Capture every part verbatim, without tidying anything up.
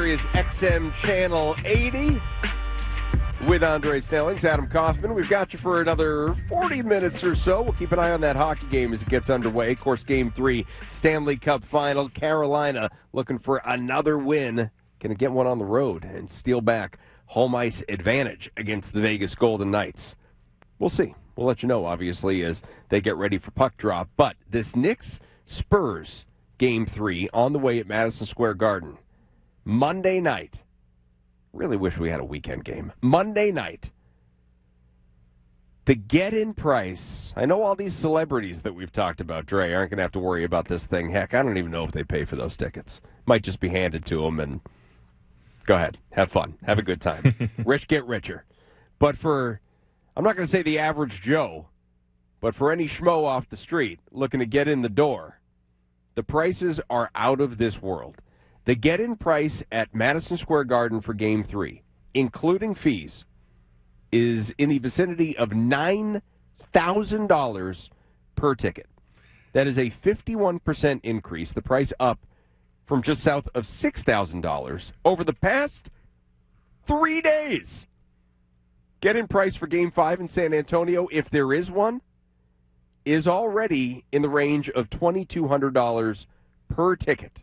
Sirius X M Channel eighty with Andre Snellings, Adam Kaufman. We've got you for another forty minutes or so. We'll keep an eye on that hockey game as it gets underway. Of course, Game three, Stanley Cup Final. Carolina looking for another win. Going to get one on the road and steal back home ice advantage against the Vegas Golden Knights. We'll see. We'll let you know, obviously, as they get ready for puck drop. But this Knicks-Spurs Game three on the way at Madison Square Garden. Monday night. Really wish we had a weekend game. Monday night. The get-in price. I know all these celebrities that we've talked about, Dre, aren't going to have to worry about this thing. Heck, I don't even know if they pay for those tickets. Might just be handed to them and go ahead. Have fun. Have a good time. Rich get richer. But for, I'm not going to say the average Joe, but for any schmo off the street looking to get in the door, the prices are out of this world. The get-in price at Madison Square Garden for Game three, including fees, is in the vicinity of nine thousand dollars per ticket. That is a fifty-one percent increase, the price up from just south of six thousand dollars over the past three days. Get-in price for Game five in San Antonio, if there is one, is already in the range of twenty-two hundred dollars per ticket.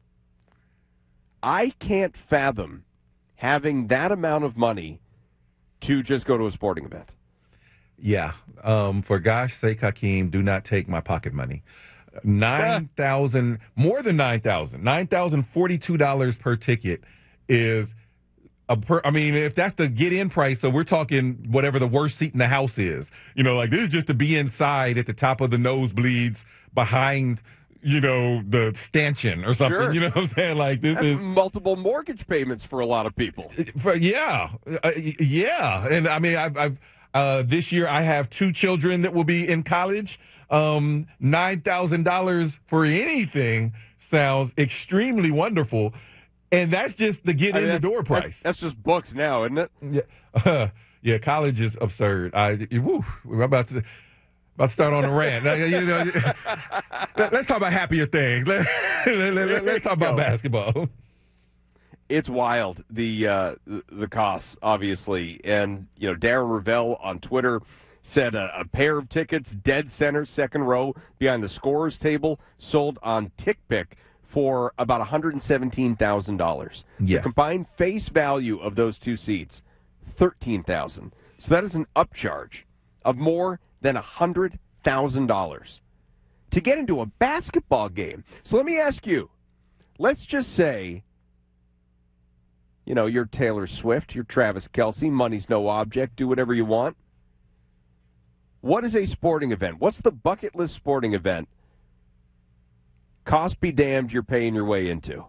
I can't fathom having that amount of money to just go to a sporting event. Yeah. Um, for gosh sake, Hakeem, do not take my pocket money. nine thousand, more than nine thousand, nine thousand forty-two dollars per ticket is a per, I mean, if that's the get-in price, so we're talking whatever the worst seat in the house is. You know, like this is just to be inside at the top of the nosebleeds behind, you know, the stanchion or something. Sure. You know what I'm saying? Like this That's is multiple mortgage payments for a lot of people. For, yeah, uh, yeah, and I mean, I've, I've uh, this year I have two children that will be in college. Um, nine thousand dollars for anything sounds extremely wonderful, and that's just the get I mean, in the door price. That's, that's just books now, isn't it? Yeah, uh, yeah. College is absurd. I woo, we're about to. About to start on a rant. You know, let's talk about happier things. Let, let, let's talk about basketball. It's wild, the uh, the costs, obviously. And, you know, Darren Ravel on Twitter said a, a pair of tickets, dead center, second row, behind the scorer's table, sold on TickPick for about one hundred seventeen thousand dollars. Yeah. The combined face value of those two seats, thirteen thousand dollars. So that is an upcharge of more than one hundred thousand dollars to get into a basketball game. So let me ask you, let's just say, you know, you're Taylor Swift, you're Travis Kelce, money's no object, do whatever you want. What is a sporting event? What's the bucket list sporting event? Cost be damned, you're paying your way into.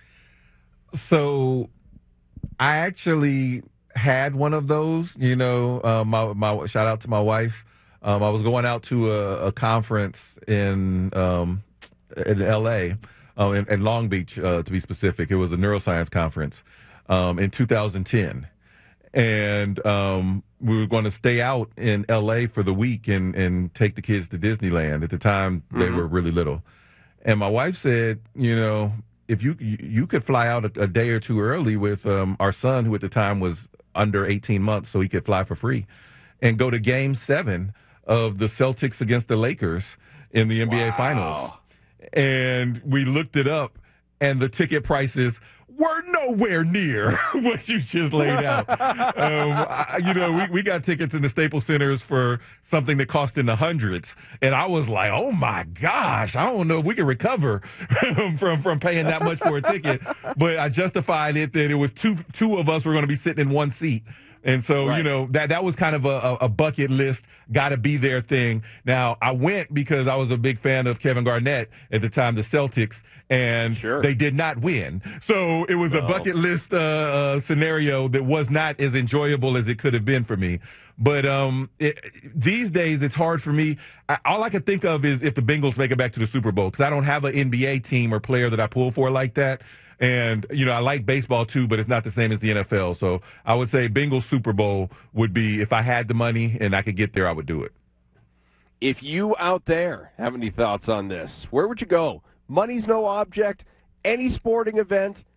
So I actually had one of those, you know, uh, my, my shout out to my wife. Um, I was going out to a, a conference in um, in L A, uh, in, in Long Beach, uh, to be specific. It was a neuroscience conference um, in two thousand ten. And um, we were going to stay out in L A for the week and, and take the kids to Disneyland. At the time, they mm-hmm. were really little. And my wife said, you know, if you you could fly out a, a day or two early with um, our son, who at the time was under eighteen months, so he could fly for free, and go to Game seven of the Celtics against the Lakers in the N B A wow. Finals. And we looked it up, and the ticket prices were nowhere near what you just laid out. um, I, you know, we, we got tickets in the Staples Centers for something that cost in the hundreds. And I was like, oh, my gosh, I don't know if we can recover from, from paying that much for a ticket. But I justified it that it was two two of us were going to be sitting in one seat. And so, right. you know, that that was kind of a, a bucket list, got to be there thing. Now, I went because I was a big fan of Kevin Garnett at the time, the Celtics, and sure. they did not win. So it was no. a bucket list uh, uh, scenario that was not as enjoyable as it could have been for me. But um, it, these days, it's hard for me. I, all I can think of is if the Bengals make it back to the Super Bowl, because I don't have an N B A team or player that I pull for like that. And, you know, I like baseball, too, but it's not the same as the N F L. So I would say Bengals Super Bowl would be, if I had the money and I could get there, I would do it. If you out there have any thoughts on this, where would you go? Money's no object. Any sporting event,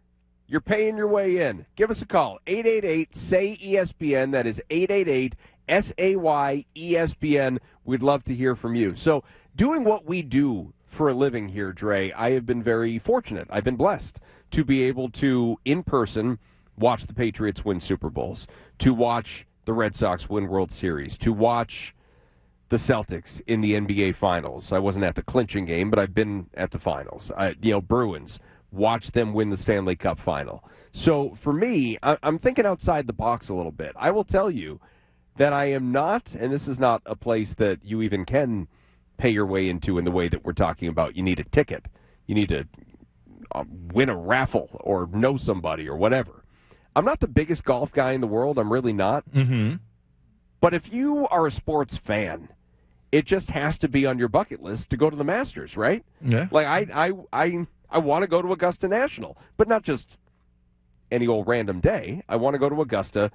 You're paying your way in. Give us a call. eight eight eight, S A Y, E S P N. That is eight eight eight, S A Y, E S P N. We'd love to hear from you. So doing what we do for a living here, Dre, I have been very fortunate. I've been blessed to be able to, in person, watch the Patriots win Super Bowls, to watch the Red Sox win World Series, to watch the Celtics in the N B A Finals. I wasn't at the clinching game, but I've been at the finals. I, you know, Bruins, watch them win the Stanley Cup final. So for me, I, I'm thinking outside the box a little bit. I will tell you that I am not, and this is not a place that you even can pay your way into in the way that we're talking about. You need a ticket. You need to uh, win a raffle or know somebody or whatever. I'm not the biggest golf guy in the world. I'm really not. Mm-hmm. But if you are a sports fan, it just has to be on your bucket list to go to the Masters, right? Yeah. Like, I I, I, I want to go to Augusta National, but not just any old random day. I want to go to Augusta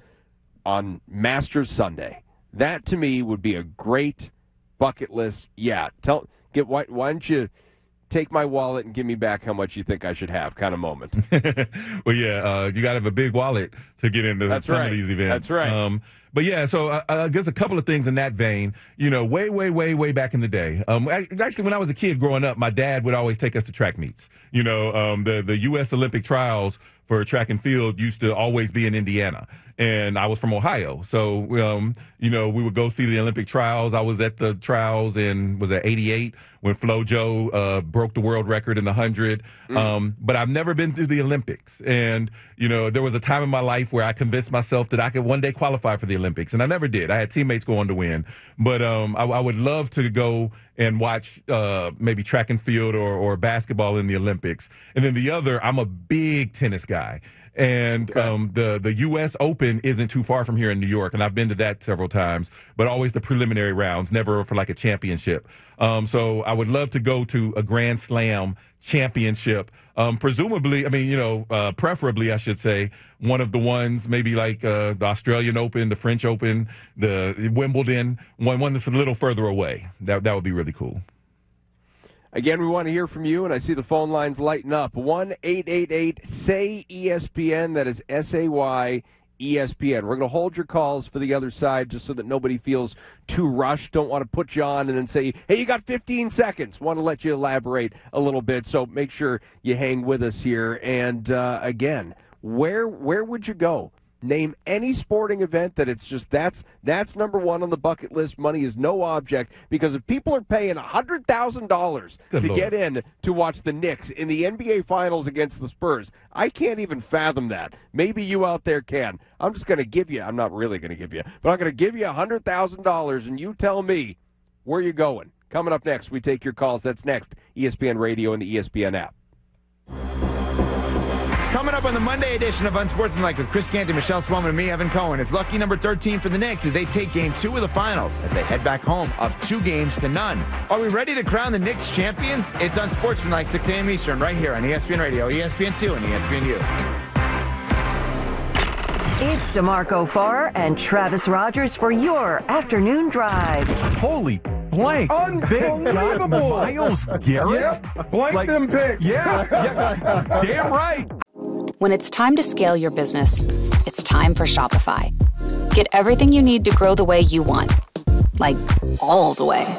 on Masters Sunday. That, to me, would be a great bucket list. Yeah. Tell get why, why don't you take my wallet and give me back how much you think I should have kind of moment. Well, yeah, uh, you got to have a big wallet to get into That's some right. of these events. That's right. Um, but, yeah, so uh, I guess a couple of things in that vein. You know, way, way, way, way back in the day. Um, actually, when I was a kid growing up, my dad would always take us to track meets. You know, um, the, the U S Olympic trials for track and field used to always be in Indiana. And I was from Ohio. So, um, you know, we would go see the Olympic trials. I was at the trials in, was it eighty-eight, when FloJo uh, broke the world record in the one hundred. Mm. Um, but I've never been to the Olympics. And, you know, there was a time in my life where I convinced myself that I could one day qualify for the Olympics. And I never did. I had teammates go on to win. But um, I, I would love to go and watch uh, maybe track and field or, or basketball in the Olympics. And then the other, I'm a big tennis guy. And okay. um, the, the U S Open isn't too far from here in New York, and I've been to that several times, but always the preliminary rounds, never for like a championship. Um, so I would love to go to a Grand Slam championship. Um, presumably, I mean, you know, uh, preferably, I should say, one of the ones maybe like uh, the Australian Open, the French Open, the Wimbledon, one, one that's a little further away. That, that would be really cool. Again, we want to hear from you, and I see the phone lines lighting up. one eight eight eight, S A Y, E S P N. That is S A Y, E S P N. We're going to hold your calls for the other side just so that nobody feels too rushed. Don't want to put you on and then say, hey, you got fifteen seconds. Want to let you elaborate a little bit, so make sure you hang with us here. And, uh, again, where where would you go? Name any sporting event that it's just that's that's number one on the bucket list. Money is no object, because if people are paying one hundred thousand dollars to Lord. get in to watch the Knicks in the N B A Finals against the Spurs, I can't even fathom that. Maybe you out there can. I'm just going to give you, I'm not really going to give you, but I'm going to give you one hundred thousand dollars, and you tell me where you're going. Coming up next, we take your calls. That's next, E S P N Radio and the E S P N app. Coming up on the Monday edition of Unsportsmanlike with Chris Canty, Michelle Swellman, and me, Evan Cohen. It's lucky number thirteen for the Knicks as they take game two of the finals as they head back home up two games to none. Are we ready to crown the Knicks champions? It's Unsportsmanlike, six a.m. Eastern, right here on E S P N Radio, E S P N two, and E S P N U. It's DeMarco Farr and Travis Rogers for your afternoon drive. Holy blank. Unbelievable. Miles Garrett? Yep. Blank Like, them picks. Yeah, yeah. Damn right. When it's time to scale your business, it's time for Shopify. Get everything you need to grow the way you want. Like, all the way.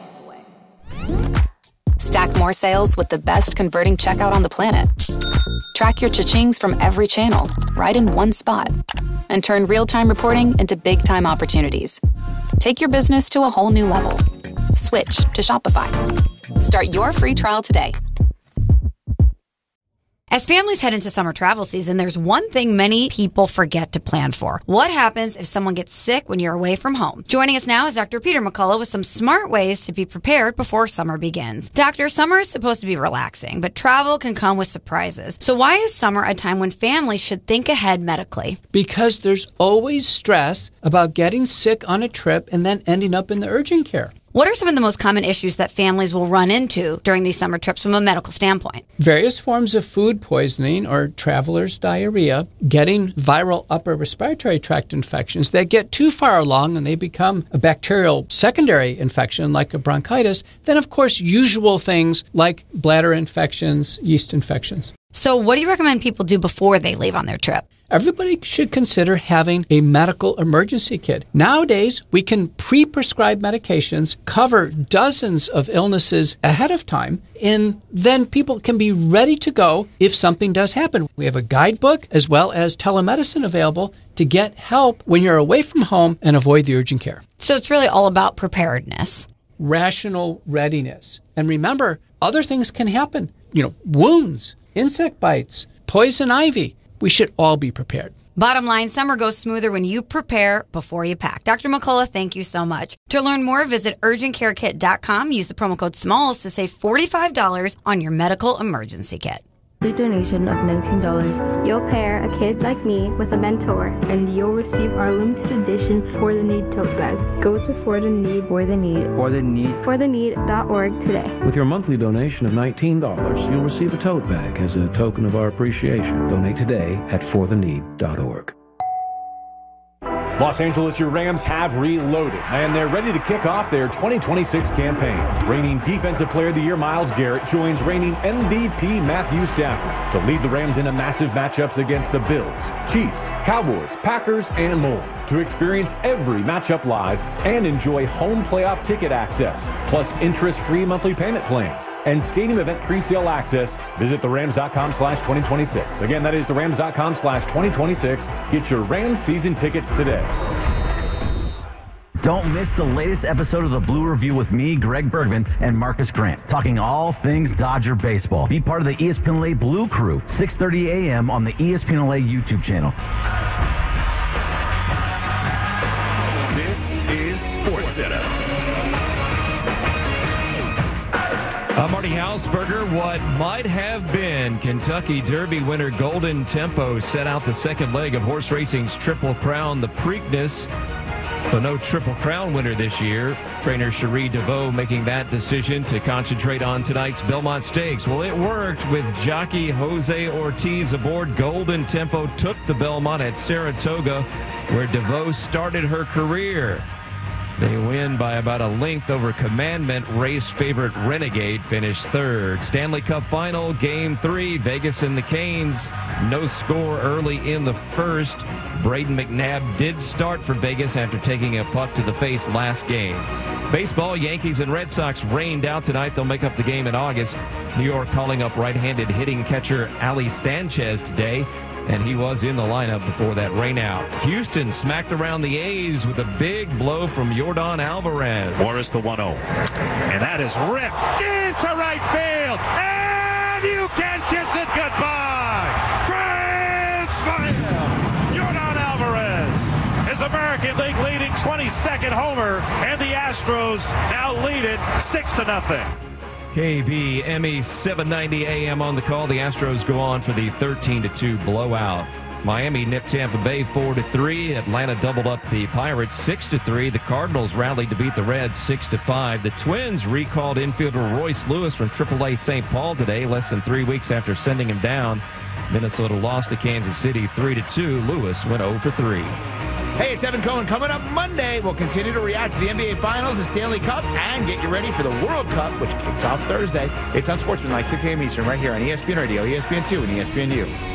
Stack more sales with the best converting checkout on the planet. Track your cha-chings from every channel, right in one spot. And turn real-time reporting into big-time opportunities. Take your business to a whole new level. Switch to Shopify. Start your free trial today. As families head into summer travel season, there's one thing many people forget to plan for. What happens if someone gets sick when you're away from home? Joining us now is Doctor Peter McCullough with some smart ways to be prepared before summer begins. Doctor, summer is supposed to be relaxing, but travel can come with surprises. So why is summer a time when families should think ahead medically? Because there's always stress about getting sick on a trip and then ending up in the urgent care. What are some of the most common issues that families will run into during these summer trips from a medical standpoint? Various forms of food poisoning or traveler's diarrhea, getting viral upper respiratory tract infections that get too far along and they become a bacterial secondary infection like a bronchitis. Then, of course, usual things like bladder infections, yeast infections. So what do you recommend people do before they leave on their trip? Everybody should consider having a medical emergency kit. Nowadays, we can pre-prescribe medications, cover dozens of illnesses ahead of time, and then people can be ready to go if something does happen. We have a guidebook as well as telemedicine available to get help when you're away from home and avoid the urgent care. So it's really all about preparedness. Rational readiness. And remember, other things can happen. You know, wounds, insect bites, poison ivy. We should all be prepared. Bottom line, summer goes smoother when you prepare before you pack. Doctor McCullough, thank you so much. To learn more, visit urgent care kit dot com. Use the promo code SMALLS to save forty-five dollars on your medical emergency kit. A donation of nineteen dollars. You'll pair a kid like me with a mentor, and you'll receive our limited edition For the Need tote bag. Go to For the Need, For the Need, For the Need, for the need dot org today. With your monthly donation of nineteen dollars, you'll receive a tote bag as a token of our appreciation. Donate today at for the need dot org. Los Angeles, your Rams have reloaded, and they're ready to kick off their twenty twenty-six campaign. Reigning Defensive Player of the Year Myles Garrett joins reigning M V P Matthew Stafford to lead the Rams into massive matchups against the Bills, Chiefs, Cowboys, Packers, and more. To experience every matchup live and enjoy home playoff ticket access, plus interest-free monthly payment plans and stadium event presale access, visit the rams dot com slash twenty twenty-six. Again, that is the rams dot com slash twenty twenty-six. Get your Rams season tickets today. Don't miss the latest episode of the Blue Review with me, Greg Bergman, and Marcus Grant, talking all things Dodger baseball. Be part of the E S P N L A Blue Crew, six thirty a.m. on the E S P N L A YouTube channel. This is SportsCenter. I'm Marty Hausberger. What might have been Kentucky Derby winner Golden Tempo set out the second leg of horse racing's Triple Crown, the Preakness. So no Triple Crown winner this year. Trainer Cherie DeVoe making that decision to concentrate on tonight's Belmont Stakes. Well, it worked with jockey Jose Ortiz aboard. Golden Tempo took the Belmont at Saratoga, where DeVoe started her career. They win by about a length over Commandment. Race favorite Renegade finished third. Stanley Cup final, game three, Vegas and the Canes. No score early in the first. Braden McNabb did start for Vegas after taking a puck to the face last game. Baseball, Yankees and Red Sox rained out tonight. They'll make up the game in August. New York calling up right-handed hitting catcher Ali Sanchez today, and he was in the lineup before that rainout. Houston smacked around the A's with a big blow from Yordan Alvarez. Morris the one oh. And that is ripped into right field. And you can kiss it goodbye. Grand slam. Yordan Alvarez, his American League leading twenty-second homer. And the Astros now lead it six to nothing. K B M E seven ninety A M on the call. The Astros go on for the thirteen to two blowout. Miami nipped Tampa Bay four to three. Atlanta doubled up the Pirates six to three. The Cardinals rallied to beat the Reds six to five. The Twins recalled infielder Royce Lewis from triple A Saint Paul today, less than three weeks after sending him down. Minnesota lost to Kansas City three to two. Lewis went oh for three. Hey, it's Evan Cohen. Coming up Monday, we'll continue to react to the N B A Finals, the Stanley Cup, and get you ready for the World Cup, which kicks off Thursday. It's on Sportsman, like six a.m. Eastern, right here on E S P N Radio, E S P N two, and E S P N U.